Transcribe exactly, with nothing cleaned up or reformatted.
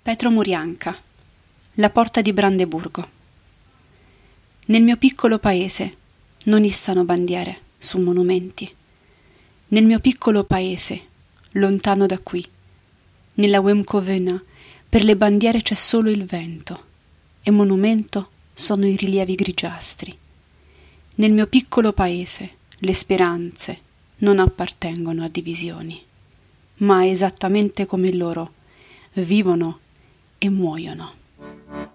Petro Murianca, La porta di Brandeburgo. Nel mio piccolo paese non issano bandiere su monumenti. Nel mio piccolo paese, lontano da qui, nella Wemcovena, per le bandiere c'è solo il vento, e monumento sono i rilievi grigiastri. Nel mio piccolo paese le speranze non appartengono a divisioni, ma esattamente come loro vivono e muoiono.